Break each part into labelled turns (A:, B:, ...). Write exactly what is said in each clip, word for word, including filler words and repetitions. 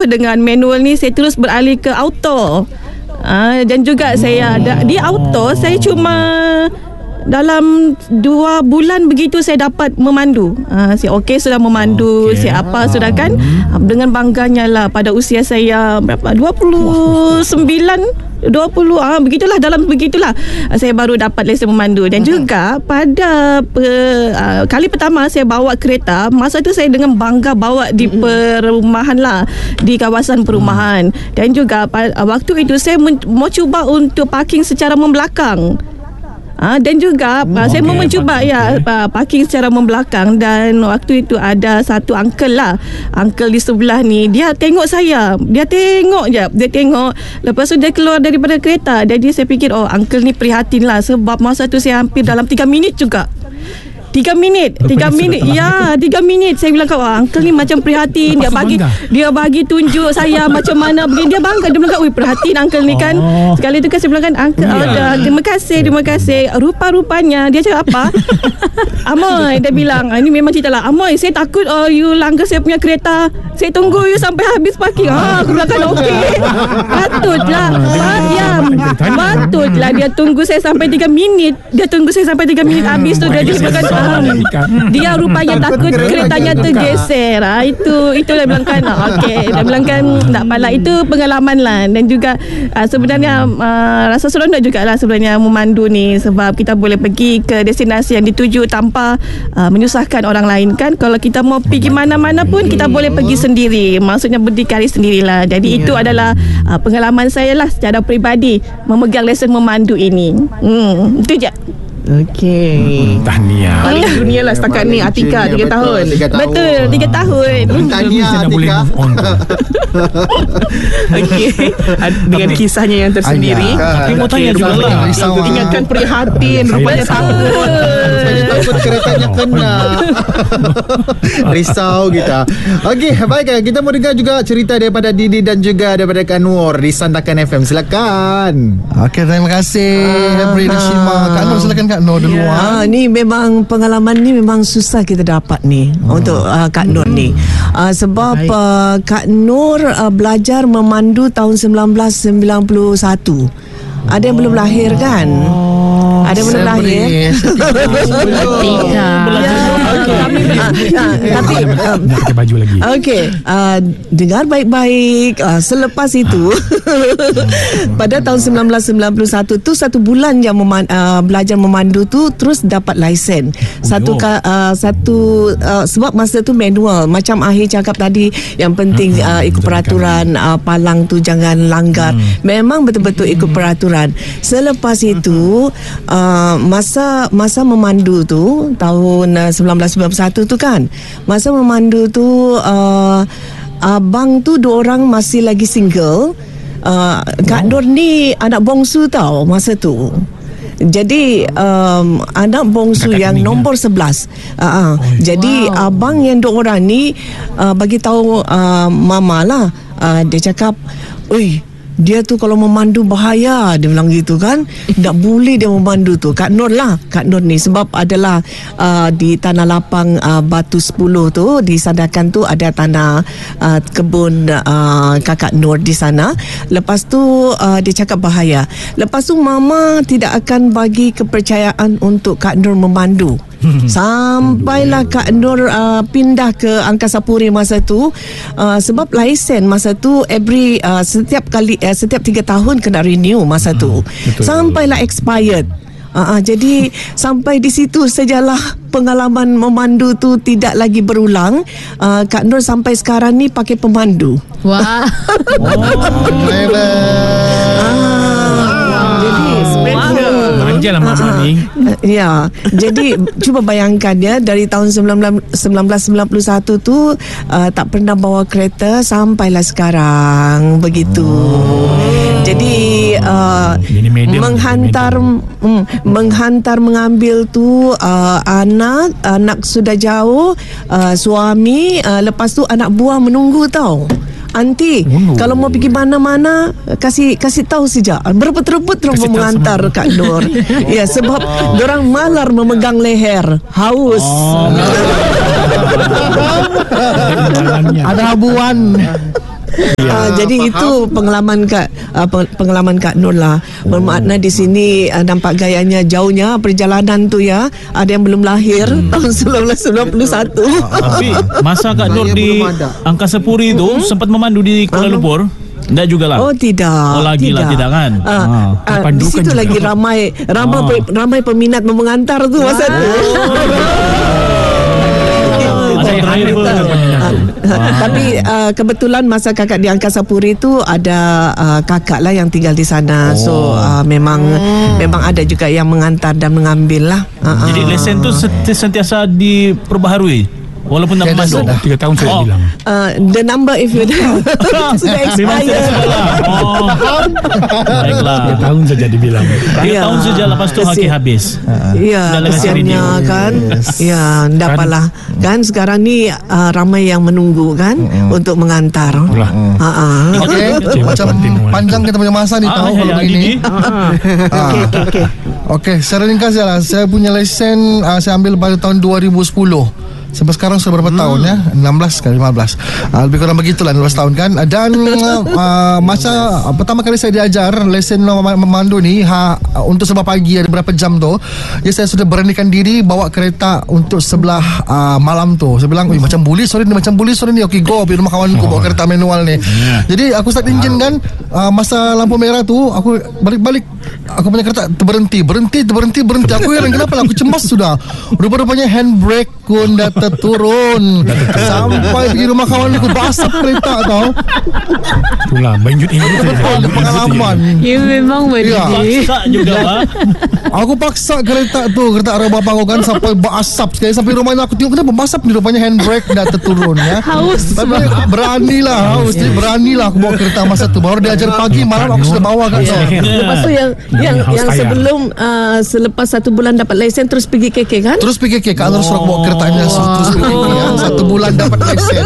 A: dengan manual ni, saya terus beralih ke auto. Uh, dan juga saya ada di auto, saya cuma dalam dua bulan begitu saya dapat memandu. Uh, saya okey sudah memandu, okay. Saya apa sudah kan. Uh, dengan bangganya lah pada usia saya berapa? dua puluh sembilan, dua puluh ah begitulah, dalam begitulah uh, saya baru dapat lesen memandu. Dan juga pada pe, uh, kali pertama saya bawa kereta, masa tu saya dengan bangga bawa di perumahan lah, di kawasan perumahan. Dan juga uh, waktu itu saya men- mau cuba untuk parking secara membelakang. Ah, dan juga oh, uh, saya okay, mau mencuba ya okay. uh, parking secara membelakang. Dan waktu itu ada satu uncle lah, uncle di sebelah ni, dia tengok saya, dia tengok je, dia tengok, lepas tu dia keluar daripada kereta. Jadi saya fikir, oh uncle ni prihatin lah, sebab masa tu saya hampir dalam tiga minit juga. Tiga minit, tiga minit, ya, tiga minit. Saya bilang, oh, uncle ni macam prihatin. Dia bagi, dia bagi tunjuk saya macam mana begini. Dia bangga, dia bilang, wih, prihatin uncle ni kan. Oh. Sekali tu kan saya bilang kan, uncle, yeah. oh, terima kasih, terima kasih. Rupa-rupanya dia cakap apa? Amoy, dia bilang, ini memang cerita lah. Amoy, saya takut oh you langgar saya punya kereta. Saya tunggu you sampai habis parking. Ah, aku bilang kan, okey. Patutlah, ya, patutlah dia tunggu saya sampai tiga minit. Dia tunggu saya sampai tiga minit habis tu dia bilang kan, dia rupanya takut keretanya tergeser. Ha, itu itu dia bilang kan, okey, dia bilang kan tak apalah, itu pengalaman lah. Dan juga uh, sebenarnya uh, rasa seronok jugalah sebenarnya memandu ni, sebab kita boleh pergi ke destinasi yang dituju tanpa uh, menyusahkan orang lain kan. Kalau kita mau pergi mana-mana pun kita boleh pergi sendiri, maksudnya berdikari sendirilah. Jadi yeah. itu adalah uh, pengalaman saya lah secara peribadi memegang lesen memandu ini. Hmm, itu je.
B: Okey. Hmm, tahniah.
C: Paling dunia lah setakat ni Atika tiga tahun.
A: Betul, tiga tahun.
B: Tahniah Atika.
C: Okey. Dengan kisahnya yang tersendiri.
B: Tapi mau tanya juga lah.
C: Ingatkan prihatin, rupanya takut.
D: Rupanya takut keretanya kena. Risau kita. Okey, baik, kita mau dengar juga cerita daripada Didi dan juga daripada Kak Nur di Sandakan F M. Silakan.
E: Okey, terima kasih Hebri dan Shima. Kak Nur, silakan Kak Nur dulu.
F: Yeah. Ah, ni memang pengalaman ni memang susah kita dapat ni hmm. untuk uh, Kak Nur ni. Uh, sebab uh, Kak Nur uh, belajar memandu tahun sembilan belas sembilan puluh satu. Ada yang belum lahir kan? Oh, ada yang belum lahir.
B: Atika.
F: Tapi
B: nak pakai baju lagi.
F: Okey, uh, dengar baik-baik. Uh, selepas itu pada tahun sembilan belas sembilan puluh satu tu satu bulan je meman- uh, belajar memandu tu terus dapat lesen. Satu uh, satu uh, sebab masa tu manual. Macam Ahir cakap tadi, yang penting uh, ikut peraturan, uh, palang tu jangan langgar. Memang betul-betul ikut peraturan. Selepas itu uh, masa masa memandu tu tahun uh, sembilan belas sembilan puluh satu tu kan, masa memandu tu uh, abang tu dua orang masih lagi single. uh, Kak Nur ni anak bongsu tau masa tu. Jadi um, anak bongsu Kakak yang nombor sebelas. uh, uh. oh, Jadi wow. abang yang dua orang ni uh, bagi tahu uh, mama lah. uh, Dia cakap, oi, dia tu kalau memandu bahaya, dia bilang gitu kan. Tak boleh dia memandu tu. Kak Nur lah, Kak Nur ni sebab adalah uh, di tanah lapang uh, Batu sepuluh tu, di Sandakan tu ada tanah uh, kebun uh, Kakak Nur di sana. Lepas tu uh, dia cakap bahaya. Lepas tu mama tidak akan bagi kepercayaan untuk Kak Nur memandu. Sampailah Kak Nur uh, pindah ke Angkasa Puri masa tu, uh, sebab lesen masa tu every uh, setiap kali uh, setiap tiga tahun kena renew masa tu. hmm, Sampailah expired. uh, uh, Jadi sampai di situ sajalah pengalaman memandu tu tidak lagi berulang. uh, Kak Nur sampai sekarang ni pakai pemandu.
A: Wah.
D: Oh,
B: Manja lah mama ni.
F: Ya, jadi cuba bayangkan ya, dari tahun sembilan belas sembilan puluh satu tu uh, tak pernah bawa kereta sampailah sekarang begitu. Oh. Jadi uh, menghantar mm, menghantar mengambil tu uh, anak anak sudah jauh, uh, suami, uh, lepas tu anak buah menunggu tau. Aunty, oh, kalau mau pergi mana-mana, kasih kasih tahu saja. Berebut-rebut terus mengantar Kak Nur. Ya, sebab oh. dorang malar memegang leher, haus. Oh.
E: Ada habuan.
F: uh, jadi
D: faham.
F: itu pengalaman Kak uh, pengalaman Kak Nur lah. Bermakna di sini uh, nampak gayanya jauhnya perjalanan tu ya. Ada yang belum lahir hmm. tahun sembilan belas sembilan puluh satu.
G: Tapi masa Kak Nur
D: Saya
G: di
D: belum ada.
G: Angkasa Puri itu
F: Hmm?
G: sempat memandu di Kuala Lumpur? Tidak juga lah.
F: Oh tidak.
G: Oh, lagi lah, tidak kan?
F: Uh,
G: Ah,
F: uh, di
B: pandukan
F: situ
B: juga.
F: lagi ramai ramai
G: Ah.
F: pe, ramai peminat mengantar tu masa tu.
G: Ada yang driver.
F: Ah. Tapi uh, kebetulan masa kakak di Angkasa Puri tu ada uh, kakak lah yang tinggal di sana. Oh. So uh, memang memang ada juga yang mengantar dan mengambil lah. Uh,
G: Jadi lesen tu senti- sentiasa diperbaharui walaupun nak
E: Tiada
G: memandu.
E: sudah.
B: Tiga tahun saya
G: Oh.
B: bilang.
F: uh, the number if you sudah
G: Memang
F: expired.
G: tidak salah. Oh. Baiklah.
B: Tiga tahun saja dibilang.
G: Tiga
F: Ya.
G: tahun saja lepas tu haki
F: Kesian.
G: habis.
F: Ya,
G: Dah lagi
F: kesiannya
G: seribu.
F: kan. Ya, dapatlah. Kan sekarang ni uh, ramai yang menunggu kan untuk mengantar.
B: Itulah.
F: Ha ah.
E: Okey,
B: Kecewa
E: macam
B: batin orang.
E: panjang kita punya masa ni
G: Ah,
E: tahu
G: ya,
E: kalau
G: ya,
E: begini.
G: Didi.
E: Okey, okey, okey. Okey, secara ringkas je lah. Saya punya lesen uh, saya ambil pada tahun dua ribu sepuluh. Sampai sekarang sudah berapa hmm. tahun ya? enam belas ke lima belas. Uh, lebih kurang begitulah enam belas tahun kan. Dan uh, masa uh, pertama kali saya diajar lesen memandu ni ha, untuk sebelah pagi ada berapa jam tu. Ya saya sudah beranikan diri bawa kereta untuk sebelah uh, malam tu. Saya bilang, "Ui, macam buli sore ni, macam buli sore ni. Okey, go pergi rumah kawanku bawa kereta manual ni." Jadi aku start engine kan uh, masa lampu merah tu aku balik-balik aku punya kereta terberhenti, berhenti, terberhenti, berhenti. Aku heran kenapa lah, aku cemas sudah. Rupa-rupanya handbrake pun dah terturun. Sampai pergi rumah kawan aku basap kereta tau.
B: Itulah banjut-injut saja.
E: Ada pengalaman.
C: Ya memang
E: Ya.
G: Paksa juga lah.
E: Aku paksa kereta tu, kereta arah bapa aku kan sampai basap sekali sampai rumahnya aku tengok kenapa basap ni, rupanya handbrake dah terturun ya.
C: Haus.
E: Tapi beranilah haus, jadi beranilah aku bawa kereta masa tu. Baru diajar pagi, malam aku sudah bawa kan.
F: Lepas tu yang yang
B: Haus
F: yang
B: tayar.
F: sebelum uh, selepas satu bulan dapat lesen terus pergi K K kan?
E: Terus pergi ke Kak Nur suruh bawa keretanya terus pergi ya. Satu bulan dapat lesen.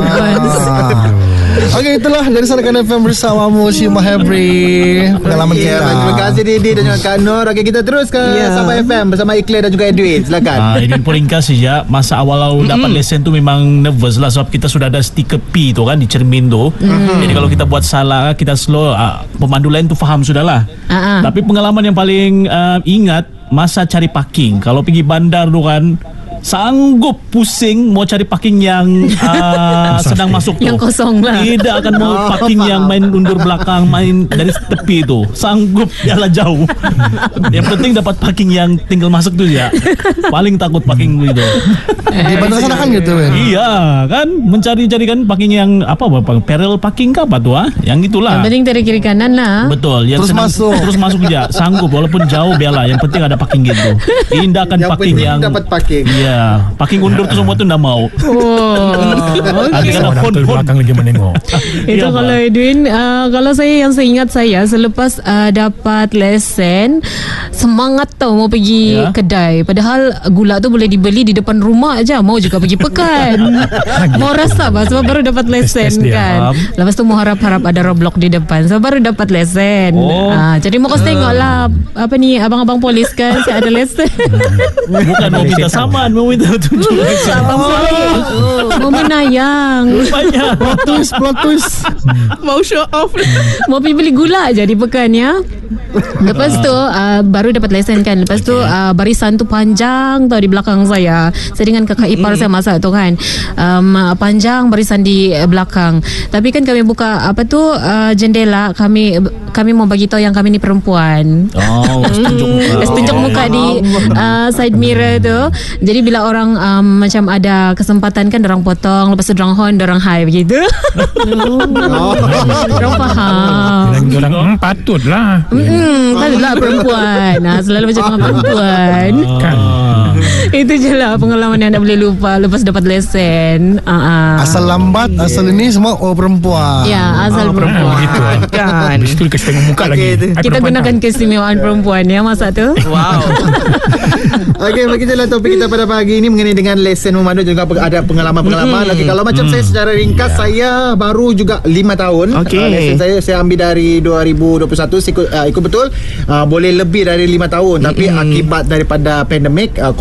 E: Ah. Okey, itulah dari Sarakan F M bersamamu Syima Hebri. Pengalaman
D: Ya,
E: kita.
D: terima kasih Didi dan juga Kak Nur. Okey, kita terus ke
F: Ya.
D: Sabah F M bersama Ikhlas dan juga Edwin. Silakan.
G: Ah, ini pun ringkas saja. Masa awal-awal dapat lesen tu memang nervous lah sebab kita sudah ada stiker P tu kan di cermin tu. Jadi kalau kita buat salah, kita slow, ah, pemandu lain tu faham sudah lah.
C: Ah, ah.
G: Tapi pengalaman yang paling ah, ingat masa cari parking. Kalau pergi bandar tu kan sanggup pusing mau cari parking yang uh, sedang masuk tu.
C: Yang kosong lah.
G: Tidak akan mau parking yang main undur belakang, main dari tepi tu. Sanggup jalan jauh. Yang penting dapat parking yang tinggal masuk tu ya. Paling takut parking itu.
E: Di bandar sana kan gitu kan.
G: Iya kan, mencari-cari kan parking yang apa apa parallel parking ke apa tu ah? Yang itulah.
C: Yang penting dari kiri kanan lah.
G: Betul, yang
E: Terus
G: senang,
E: masuk.
G: terus masuk aja. Sanggup walaupun jauh biarlah. Yang penting ada parking gitu. Indahkan
D: Yang
G: parking
D: penting
G: yang
D: dapat parking.
G: Iya, parking undur tu semua tu ndak mau.
C: Oh.
G: Ada
C: Okay.
G: kena
B: Orang
G: phone
B: tu
G: phone.
B: belakang lagi menengok.
C: Itu
G: Ya,
C: kalau
G: Pak.
C: Edwin, uh, kalau saya yang seingat saya selepas uh, dapat lesen, semangat tau mau pergi
G: Ya.
C: kedai. Padahal gula tu boleh dibeli di depan rumah aja. Mau juga pergi pekan. Mau rasa bah sebab baru dapat lesen
B: Tes dia.
C: kan. Lepas tu mau harap-harap ada Roblox di depan. Sebab baru dapat lesen.
G: Oh.
C: Ah, jadi mau kau tengok lah apa ni abang-abang polis kan saya ada lesen.
G: Bukan mau minta saman, mau minta tunjuk lesen.
C: Abang polis. Mau menayang.
G: Banyak.
E: Plot twist, plot twist.
C: Mau show off. Mau pergi beli gula aja di pekan ya. Lepas tu uh, baru dapat lesen kan. Lepas tu uh, barisan tu panjang tau di belakang saya. Saya dengan kakak ipar saya masa tu kan. Um, panjang barisan di uh, belakang. Tapi kan kami buka apa tu uh, jendela, kami kami mau bagi tahu yang kami ni perempuan.
G: Oh, tunjuk muka.
C: Lepas tunjuk muka di uh, side mirror tu. Jadi bila orang um, macam ada kesempatan kan dorang potong, lepas tu dorang horn, dorang high begitu. Dorang faham.
B: Dan orang hmm, patut lah.
C: Hmm, kan pula perempuan. Nah, selalu macam dengan perempuan.
B: Kan.
C: Itu je lah pengalaman yang tak boleh lupa lepas dapat lesen. Uh, uh.
E: Asal lambat, asal ini semua oh perempuan.
C: Ya, asal perempuan.
B: Begitu kan.
C: Kan.
B: Habis tu kasi tengok muka
D: Okey,
B: lagi.
D: tu.
B: Hai,
C: Kita
B: perempuan
C: gunakan
B: tak?
C: keistimewaan perempuan ya masa tu.
G: Wow.
D: Okey, begitulah topik kita pada pagi ini mengenai dengan lesen memandu juga ada pengalaman-pengalaman. Okey, kalau macam saya secara ringkas saya baru juga lima tahun.
C: Okey.
D: Uh, lesen saya saya ambil dari dua ribu dua puluh satu ikut, uh, ikut betul uh, boleh lebih dari lima tahun tapi akibat daripada pandemik uh, COVID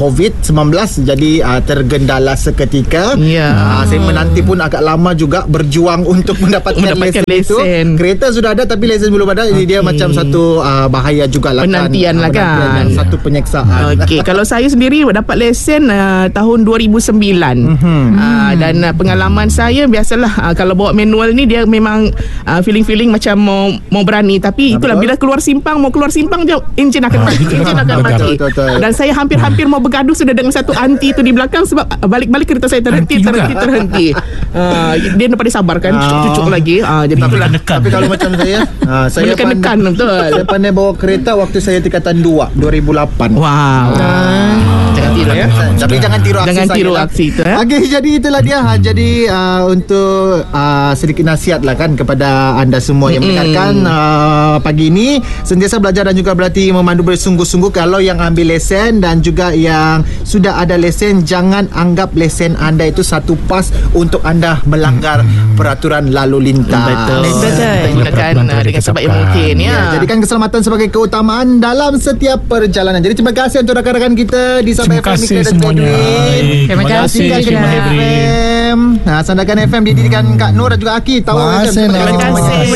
D: covid sembilan belas jadi uh, tergendala seketika.
H: Ya.
D: Uh, saya menanti pun agak lama juga berjuang untuk mendapatkan,
H: Mendapatkan
D: lesen, itu.
H: lesen.
D: Kereta sudah ada tapi lesen belum ada. Jadi dia macam satu uh, bahaya jugalah
H: Penantian
D: kan.
H: lah kan.
D: Penantian dan satu penyeksaan.
H: Okey, kalau saya sendiri dapat lesen uh, tahun dua ribu sembilan. Mm-hmm. Uh, dan uh, pengalaman saya biasalah uh, kalau bawa manual ni dia memang uh, feeling-feeling macam mau mau berani, tapi itulah
D: betul.
H: bila keluar simpang mau keluar simpang je enjin akan mati. Enjin akan mati.
D: Betul, betul.
H: Dan saya hampir-hampir mau bergaduh sudah dengan satu anti tu di belakang sebab uh, balik-balik kereta saya terhenti
B: Anti juga.
H: terhenti terhenti. Uh, dia dapat disabarkan
D: Ah.
H: cucuk lagi. Uh, jadi
G: Tapi
H: itulah.
G: nekan.
D: Tapi kalau macam saya, uh, saya
H: Menekan-nekan, betul.
D: Saya pandai bawa kereta waktu saya tingkatan dua dua ribu lapan.
H: Wow. Jangan tiru ya.
D: Tapi jangan tiru aksi
H: Jangan
D: saya
H: tiru
D: lah.
H: aksi tu, eh.
D: Okey, jadi itulah dia. Ha, jadi uh, untuk uh, sedikit nasihat lah kan kepada anda semua yang mendengarkan uh, pagi ini, sentiasa belajar dan juga berlatih memandu bersungguh-sungguh. Kalau yang ambil lesen dan juga yang sudah ada lesen, jangan anggap lesen anda itu satu pas untuk anda melanggar peraturan lalu lintas.
H: Betul.
A: Betul.
H: Kita gunakan uh, dengan sebab yang mungkin ya.
D: Ya, jadikan keselamatan sebagai keutamaan dalam setiap perjalanan. Jadi terima kasih untuk rakan-rakan kita di Sabah
B: Terima
D: F M,
B: kasih
D: Mika dan
B: semuanya.
D: Edwin.
C: Terima kasih
G: Terima
C: juga.
G: kasih, Hebri.
D: F M. Nah, Sandakan F M didirikan Kak Nur dan juga Aki. Tahu
E: Terima
D: macam
E: kasih,
D: terima
E: Nur.
D: kasih.
H: Terima kasih.